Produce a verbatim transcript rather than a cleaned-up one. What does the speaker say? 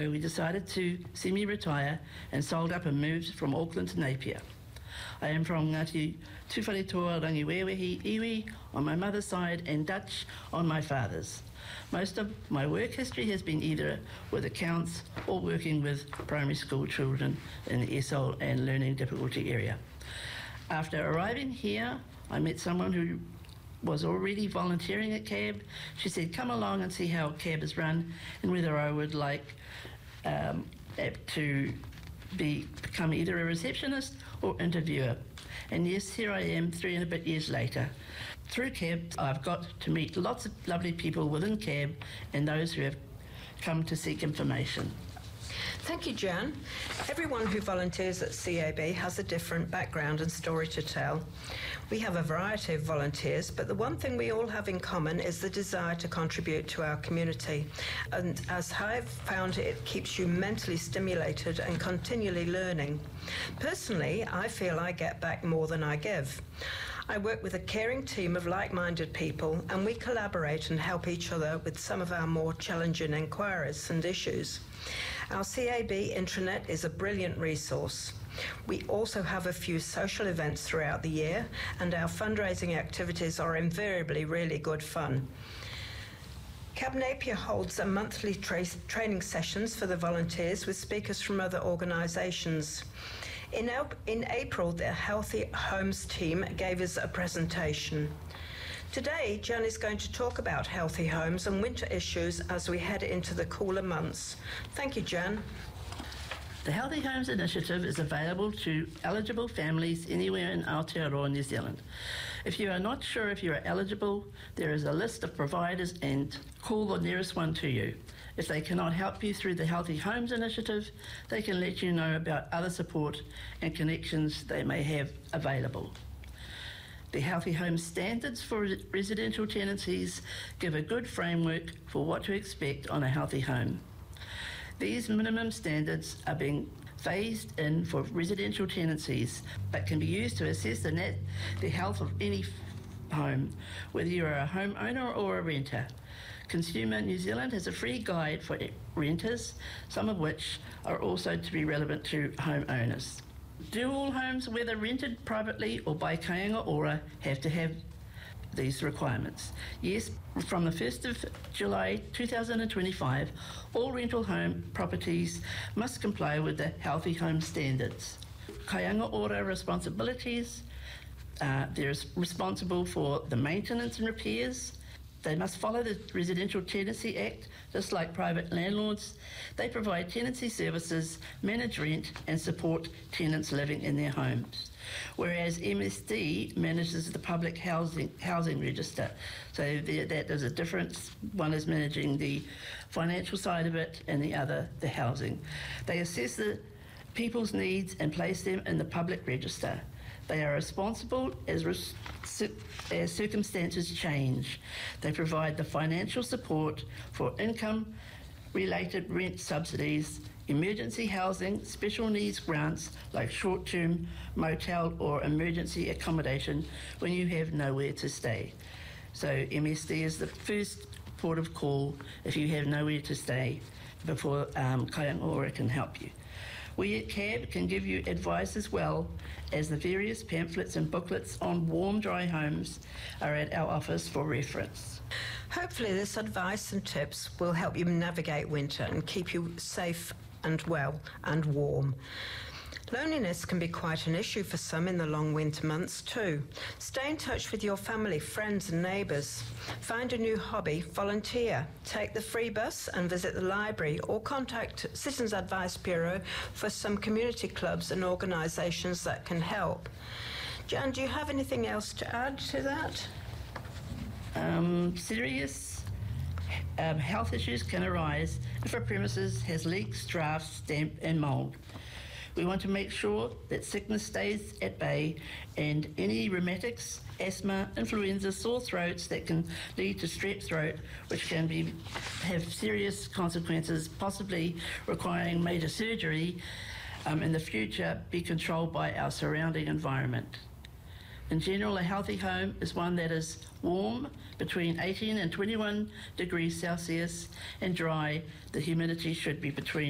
ago, we decided to semi-retire and sold up and moved from Auckland to Napier. I am from Ngāti Tuwharetoa Rangiwewehi Iwi on my mother's side and Dutch on my father's. Most of my work history has been either with accounts or working with primary school children in the E S O L and learning difficulty area. After arriving here, I met someone who was already volunteering at C A B. She said, come along and see how C A B is run and whether I would like um, to be, become either a receptionist or interviewer. And yes, here I am three and a bit years later. Through C A B, I've got to meet lots of lovely people within C A B and those who have come to seek information. Thank you, Jan. Everyone who volunteers at C A B has a different background and story to tell. We have a variety of volunteers, but the one thing we all have in common is the desire to contribute to our community. And as I've found, it keeps you mentally stimulated and continually learning. Personally, I feel I get back more than I give. I work with a caring team of like-minded people, and we collaborate and help each other with some of our more challenging inquiries and issues. Our C A B intranet is a brilliant resource. We also have a few social events throughout the year, and our fundraising activities are invariably really good fun. C A B Napier holds a monthly tra training sessions for the volunteers with speakers from other organisations. In, in April, the Healthy Homes team gave us a presentation. Today, Jan is going to talk about healthy homes and winter issues as we head into the cooler months. Thank you, Jan. The Healthy Homes Initiative is available to eligible families anywhere in Aotearoa, New Zealand. If you are not sure if you are eligible, there is a list of providers and call the nearest one to you. If they cannot help you through the Healthy Homes Initiative, they can let you know about other support and connections they may have available. The Healthy Homes Standards for residential tenancies give a good framework for what to expect on a healthy home. These minimum standards are being phased in for residential tenancies, but can be used to assess the, net, the health of any home, whether you are a homeowner or a renter. Consumer New Zealand has a free guide for renters, some of which are also to be relevant to homeowners. Do all homes, whether rented privately or by Kāinga Ora, have to have these requirements? Yes, from the first of July two thousand twenty-five, all rental home properties must comply with the Healthy Home Standards. Kāinga Ora responsibilities, uh, they're responsible for the maintenance and repairs. They must follow the Residential Tenancy Act, just like private landlords. They provide tenancy services, manage rent, and support tenants living in their homes. Whereas M S D manages the public housing housing register. So there, that is a difference. One is managing the financial side of it, and the other, the housing. They assess the people's needs and place them in the public register. They are responsible as, res as circumstances change. They provide the financial support for income-related rent subsidies, emergency housing, special needs grants like short-term motel or emergency accommodation when you have nowhere to stay. So M S D is the first port of call if you have nowhere to stay before um, Kāinga Ora can help you. We at C A B can give you advice as well, as the various pamphlets and booklets on warm, dry homes are at our office for reference. Hopefully this advice and tips will help you navigate winter and keep you safe and well and warm. Loneliness can be quite an issue for some in the long winter months too. Stay in touch with your family, friends and neighbours. Find a new hobby, volunteer, take the free bus and visit the library, or contact Citizens Advice Bureau for some community clubs and organisations that can help. Jan, do you have anything else to add to that? Um, serious um, health issues can arise if a premises has leaks, drafts, damp and mould. We want to make sure that sickness stays at bay, and any rheumatics, asthma, influenza, sore throats that can lead to strep throat, which can be, have serious consequences, possibly requiring major surgery um, in the future, be controlled by our surrounding environment. In general, a healthy home is one that is warm, between eighteen and twenty-one degrees Celsius, and dry. The humidity should be between